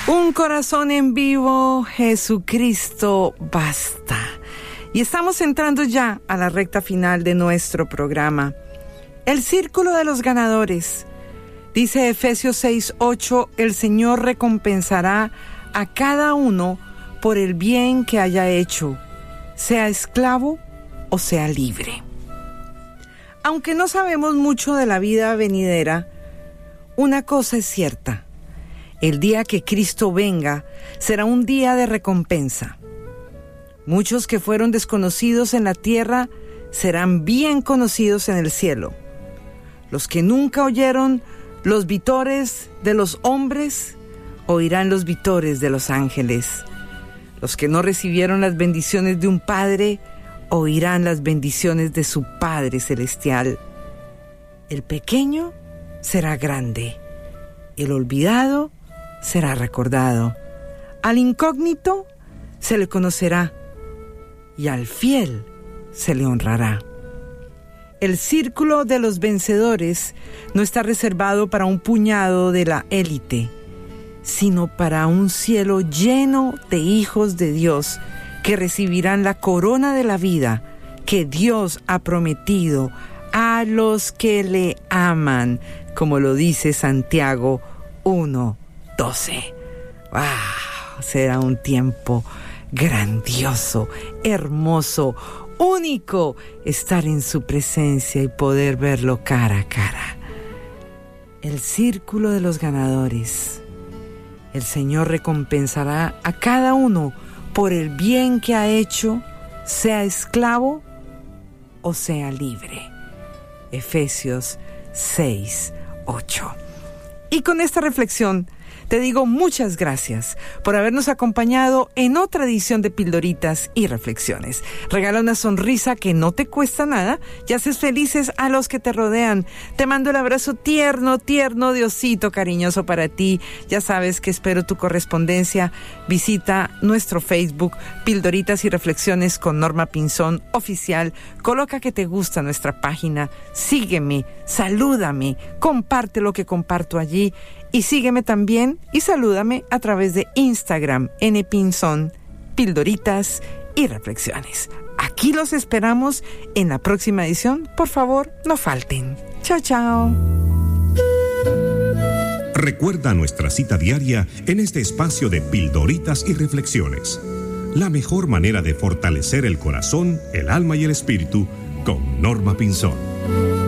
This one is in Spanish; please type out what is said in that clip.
Un corazón en vivo, Jesucristo basta. Y estamos entrando ya a la recta final de nuestro programa. El círculo de los ganadores. Dice Efesios 6:8, el Señor recompensará a cada uno por el bien que haya hecho, sea esclavo o sea libre. Aunque no sabemos mucho de la vida venidera, una cosa es cierta. El día que Cristo venga será un día de recompensa. Muchos que fueron desconocidos en la tierra serán bien conocidos en el cielo. Los que nunca oyeron los vitores de los hombres, oirán los vitores de los ángeles. Los que no recibieron las bendiciones de un padre, oirán las bendiciones de su Padre Celestial. El pequeño será grande, el olvidado será recordado. Al incógnito se le conocerá y al fiel se le honrará. El círculo de los vencedores no está reservado para un puñado de la élite, sino para un cielo lleno de hijos de Dios que recibirán la corona de la vida que Dios ha prometido a los que le aman, como lo dice Santiago 1:12. ¡Wow! Será un tiempo grandioso, hermoso, único, estar en su presencia y poder verlo cara a cara. El círculo de los ganadores. El Señor recompensará a cada uno por el bien que ha hecho, sea esclavo o sea libre. Efesios 6:8. Y con esta reflexión te digo muchas gracias por habernos acompañado en otra edición de Pildoritas y Reflexiones. Regala una sonrisa que no te cuesta nada y haces felices a los que te rodean. Te mando el abrazo tierno, tierno de osito cariñoso para ti. Ya sabes que espero tu correspondencia. Visita nuestro Facebook, Pildoritas y Reflexiones con Norma Pinzón Oficial. Coloca que te gusta nuestra página. Sígueme, salúdame, comparte lo que comparto allí. Y sígueme también y salúdame a través de Instagram, npinzón, Pildoritas y Reflexiones. Aquí los esperamos en la próxima edición. Por favor, no falten. Chao, chao. Recuerda nuestra cita diaria en este espacio de Pildoritas y Reflexiones. La mejor manera de fortalecer el corazón, el alma y el espíritu con Norma Pinzón.